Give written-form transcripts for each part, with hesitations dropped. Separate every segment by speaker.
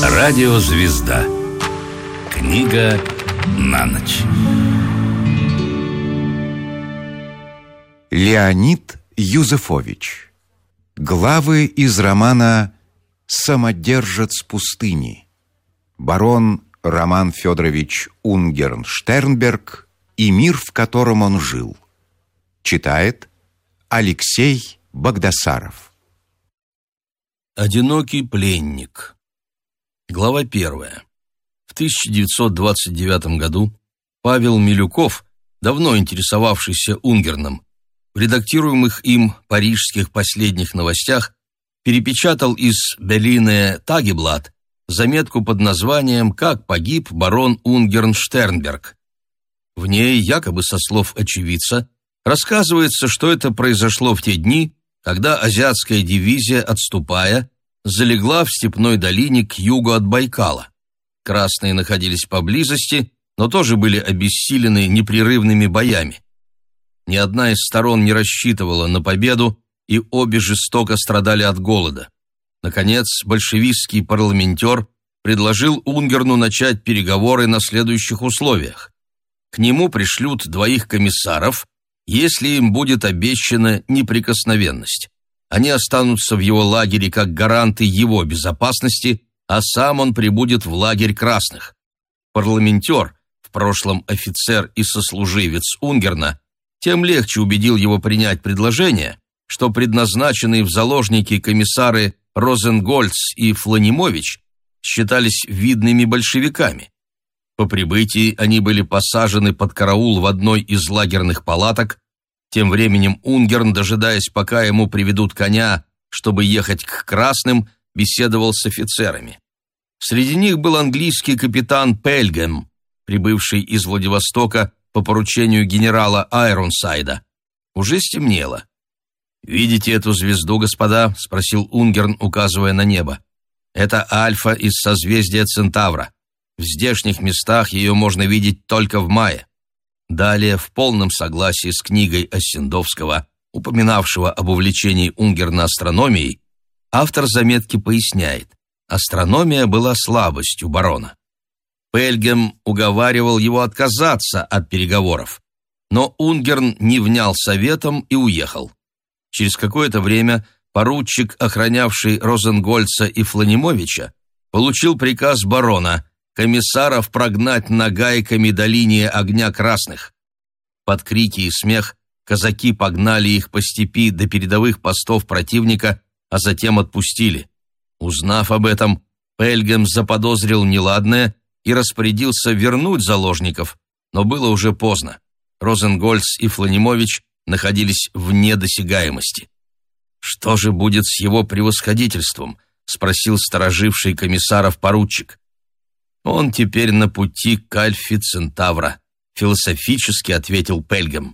Speaker 1: Радиозвезда. Книга на ночь.
Speaker 2: Леонид Юзефович. Главы из романа «Самодержец пустыни». Барон Роман Федорович Унгерн-Штернберг и мир, в котором он жил. Читает Алексей Багдасаров.
Speaker 3: Одинокий пленник. Глава 1. В 1929 году Павел Милюков, давно интересовавшийся Унгерном, в редактируемых им парижских последних новостях перепечатал из «Berliner Tageblatt» заметку под названием «Как погиб барон Унгерн-Штернберг». В ней, якобы со слов очевидца, рассказывается, что это произошло в те дни, когда азиатская дивизия, отступая, залегла в степной долине к югу от Байкала. Красные находились поблизости, но тоже были обессилены непрерывными боями. Ни одна из сторон не рассчитывала на победу, и обе жестоко страдали от голода. Наконец, большевистский парламентер предложил Унгерну начать переговоры на следующих условиях. К нему пришлют 2 комиссаров, если им будет обещана неприкосновенность. Они останутся в его лагере как гаранты его безопасности, а сам он прибудет в лагерь красных. Парламентер, в прошлом офицер и сослуживец Унгерна, тем легче убедил его принять предложение, что предназначенные в заложники комиссары Розенгольц и Фланимович считались видными большевиками. По прибытии они были посажены под караул в одной из лагерных палаток. Тем временем Унгерн, дожидаясь, пока ему приведут коня, чтобы ехать к красным, беседовал с офицерами. Среди них был английский капитан Пельгем, прибывший из Владивостока по поручению генерала Айронсайда. Уже стемнело. «Видите эту звезду, господа?» — спросил Унгерн, указывая на небо. «Это Альфа из созвездия Центавра. В здешних местах ее можно видеть только в мае». Далее, в полном согласии с книгой Оссендовского, упоминавшего об увлечении Унгерна астрономией, автор заметки поясняет: астрономия была слабостью барона. Пельгем уговаривал его отказаться от переговоров, но Унгерн не внял советом и уехал. Через какое-то время поручик, охранявший Розенгольца и Фланимовича, получил приказ барона комиссаров прогнать нагайками до линии огня красных. Под крики и смех казаки погнали их по степи до передовых постов противника, а затем отпустили. Узнав об этом, Пельгем заподозрил неладное и распорядился вернуть заложников, но было уже поздно. Розенгольц и Фланимович находились вне досягаемости. «Что же будет с его превосходительством?» — спросил стороживший комиссаров поручик. «Он теперь на пути к Альфе Центавра», — философически ответил Пельгем.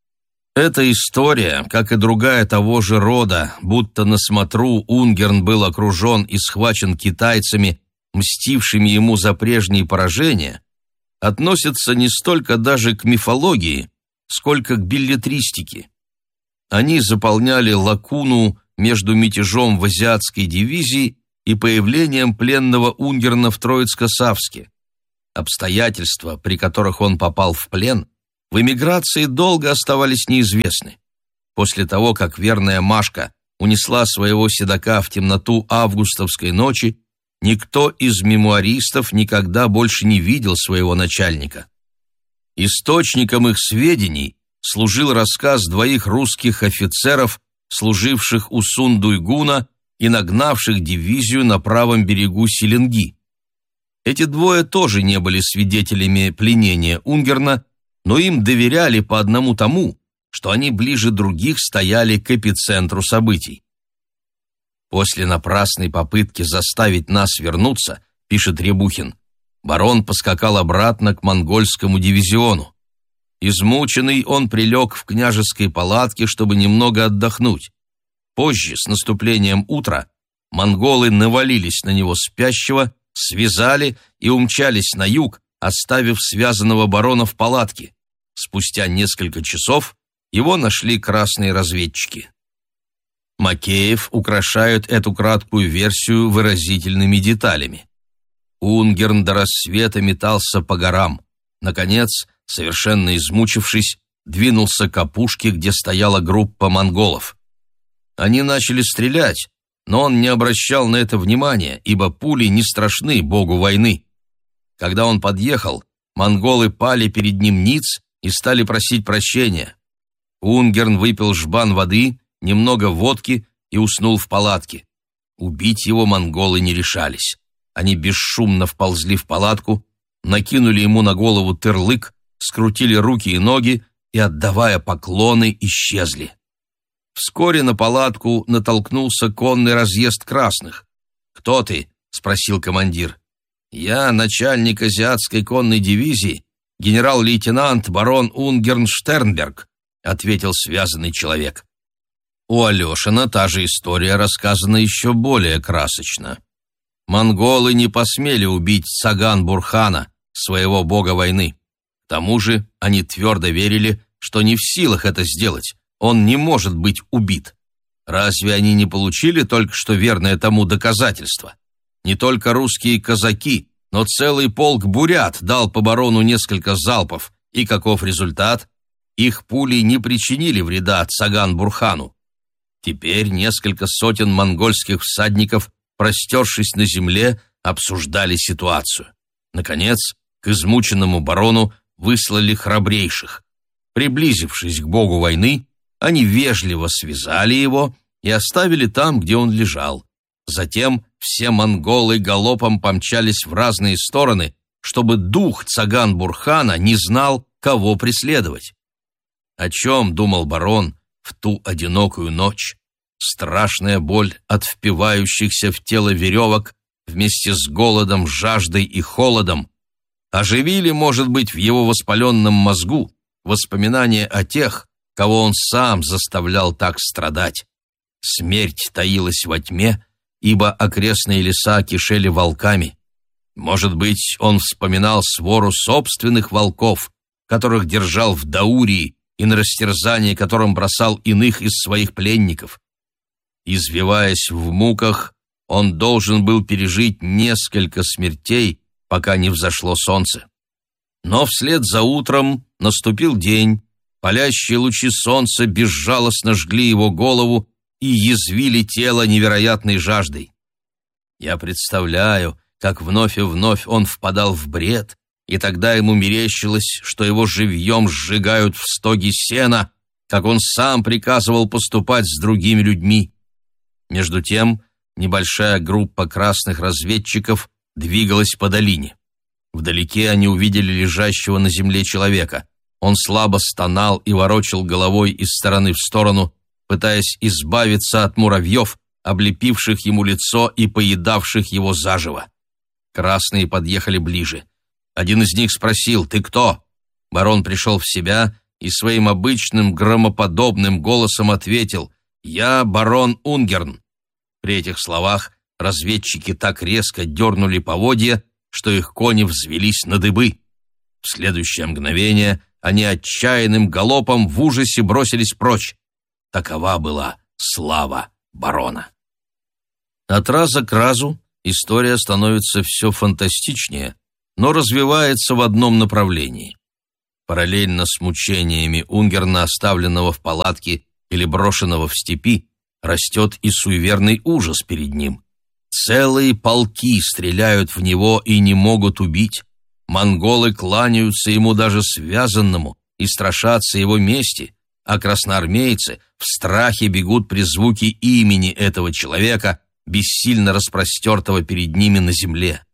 Speaker 3: Эта история, как и другая того же рода, будто на смотру Унгерн был окружен и схвачен китайцами, мстившими ему за прежние поражения, относится не столько даже к мифологии, сколько к беллетристике. Они заполняли лакуну между мятежом в азиатской дивизии и появлением пленного Унгерна в Троицко-Савске. Обстоятельства, при которых он попал в плен, в эмиграции долго оставались неизвестны. После того, как верная Машка унесла своего седока в темноту августовской ночи, никто из мемуаристов никогда больше не видел своего начальника. Источником их сведений служил рассказ 2 русских офицеров, служивших у Сундуйгуна и нагнавших дивизию на правом берегу Селенги. Эти 2 тоже не были свидетелями пленения Унгерна, но им доверяли по одному тому, что они ближе других стояли к эпицентру событий. «После напрасной попытки заставить нас вернуться, — пишет Рябухин, — барон поскакал обратно к монгольскому дивизиону. Измученный он прилег в княжеской палатке, чтобы немного отдохнуть. Позже, с наступлением утра, монголы навалились на него спящего, связали и умчались на юг, оставив связанного барона в палатке. Спустя несколько часов его нашли красные разведчики». Макеев украшает эту краткую версию выразительными деталями. Унгерн до рассвета метался по горам. Наконец, совершенно измучившись, двинулся к опушке, где стояла группа монголов. Они начали стрелять, но он не обращал на это внимания, ибо пули не страшны богу войны. Когда он подъехал, монголы пали перед ним ниц и стали просить прощения. Унгерн выпил жбан воды, немного водки и уснул в палатке. Убить его монголы не решались. Они бесшумно вползли в палатку, накинули ему на голову тырлык, скрутили руки и ноги и, отдавая поклоны, исчезли. Вскоре на палатку натолкнулся конный разъезд красных. «Кто ты?» — спросил командир. «Я начальник азиатской конной дивизии, генерал-лейтенант барон Унгерн Штернберг», — ответил связанный человек. У Алешина та же история рассказана еще более красочно. Монголы не посмели убить Цаган-Бурхана, своего бога войны. К тому же они твердо верили, что не в силах это сделать, он не может быть убит. Разве они не получили только что верное тому доказательство? Не только русские казаки, но целый полк бурят дал по барону несколько залпов, и каков результат? Их пули не причинили вреда Цаган-Бурхану. Теперь несколько сотен монгольских всадников, простершись на земле, обсуждали ситуацию. Наконец, к измученному барону выслали храбрейших. Приблизившись к богу войны, они вежливо связали его и оставили там, где он лежал. Затем все монголы галопом помчались в разные стороны, чтобы дух Цаган-Бурхана не знал, кого преследовать. О чем думал барон в ту одинокую ночь? Страшная боль от впивающихся в тело веревок вместе с голодом, жаждой и холодом оживили, может быть, в его воспаленном мозгу воспоминания о тех, кого он сам заставлял так страдать. Смерть таилась во тьме, ибо окрестные леса кишели волками. Может быть, он вспоминал свору собственных волков, которых держал в Даурии и на растерзание которым бросал иных из своих пленников. Извиваясь в муках, он должен был пережить несколько смертей, пока не взошло солнце. Но вслед за утром наступил день, палящие лучи солнца безжалостно жгли его голову и язвили тело невероятной жаждой. Я представляю, как вновь и вновь он впадал в бред, и тогда ему мерещилось, что его живьем сжигают в стоге сена, как он сам приказывал поступать с другими людьми. Между тем, небольшая группа красных разведчиков двигалась по долине. Вдалеке они увидели лежащего на земле человека. Он слабо стонал и ворочал головой из стороны в сторону, пытаясь избавиться от муравьев, облепивших ему лицо и поедавших его заживо. Красные подъехали ближе. Один из них спросил: «Ты кто?» Барон пришел в себя и своим обычным громоподобным голосом ответил: «Я барон Унгерн». При этих словах разведчики так резко дернули поводья, что их кони взвелись на дыбы. В следующее мгновение они отчаянным галопом в ужасе бросились прочь. Такова была слава барона. От раза к разу история становится все фантастичнее, но развивается в одном направлении. Параллельно с мучениями Унгерна, оставленного в палатке или брошенного в степи, растет и суеверный ужас перед ним. Целые полки стреляют в него и не могут убить. Монголы кланяются ему даже связанному и страшатся его мести, а красноармейцы в страхе бегут при звуке имени этого человека, бессильно распростертого перед ними на земле.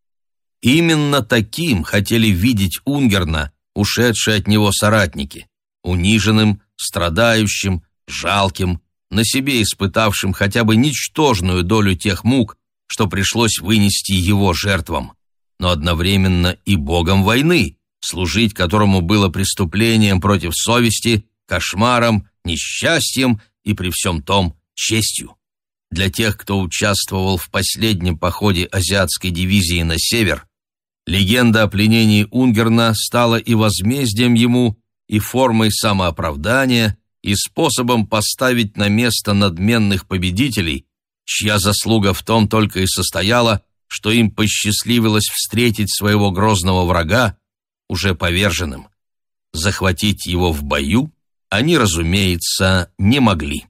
Speaker 3: Именно таким хотели видеть Унгерна ушедшие от него соратники, униженным, страдающим, жалким, на себе испытавшим хотя бы ничтожную долю тех мук, что пришлось вынести его жертвам, но одновременно и богом войны, служить которому было преступлением против совести, кошмаром, несчастьем и при всем том честью. Для тех, кто участвовал в последнем походе азиатской дивизии на север, легенда о пленении Унгерна стала и возмездием ему, и формой самооправдания, и способом поставить на место надменных победителей, чья заслуга в том только и состояла, что им посчастливилось встретить своего грозного врага уже поверженным. Захватить его в бою они, разумеется, не могли.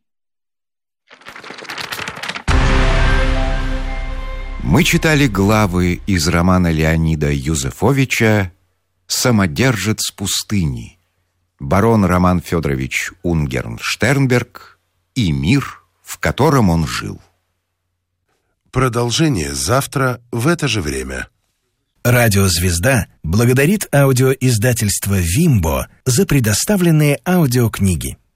Speaker 2: Мы читали главы из романа Леонида Юзефовича «Самодержец пустыни», барон Роман Федорович Унгерн-Штернберг и мир, в котором он жил.
Speaker 4: Продолжение завтра в это же время.
Speaker 5: Радио «Звезда» благодарит аудиоиздательство «Вимбо» за предоставленные аудиокниги.